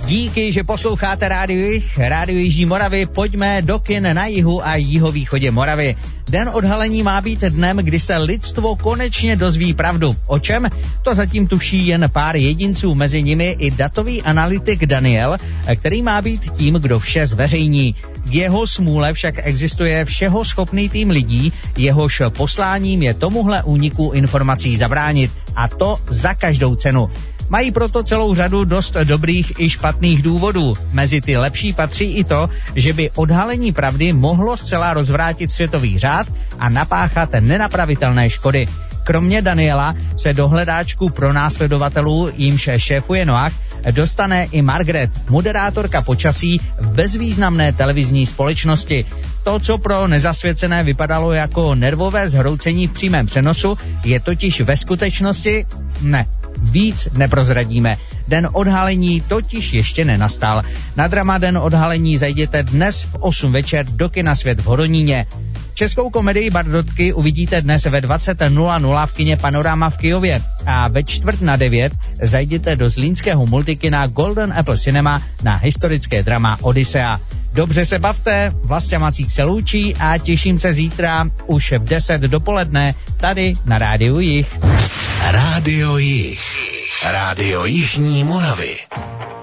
Díky, že posloucháte Rádio Jižní Moravy. Pojďme do kin na jihu a jihovýchodě Moravy. Den odhalení má být dnem, kdy se lidstvo konečně dozví pravdu. O čem? To zatím tuší jen pár jedinců, mezi nimi i datový analytik Daniel, který má být tím, kdo vše zveřejní. K jeho smůle však existuje všeho schopný tým lidí, jehož posláním je tomuhle úniku informací zabránit. A to za každou cenu. Mají proto celou řadu dost dobrých i špatných důvodů. Mezi ty lepší patří i to, že by odhalení pravdy mohlo zcela rozvrátit světový řád a napáchat nenapravitelné škody. Kromě Daniela se do hledáčku pronásledovatelů, jímž šéfuje Noach, dostane i Margaret, moderátorka počasí v bezvýznamné televizní společnosti. To, co pro nezasvěcené vypadalo jako nervové zhroucení v přímém přenosu, je totiž ve skutečnosti víc neprozradíme. Den odhalení totiž ještě nenastal. Na drama Den odhalení zajděte dnes v 8 večer do kina Svět v Hodoníně. Českou komedii Bardotky uvidíte dnes ve 20:00 v kině Panorama v Kyjově a ve 8:45 zajděte do zlínského multikina Golden Apple Cinema na historické drama Odyssea. Dobře se bavte, Vlastě Macík se loučí a těším se zítra už v 10 dopoledne tady na Rádiu Jih. Rádio Jih. Rádio Jižní Moravy.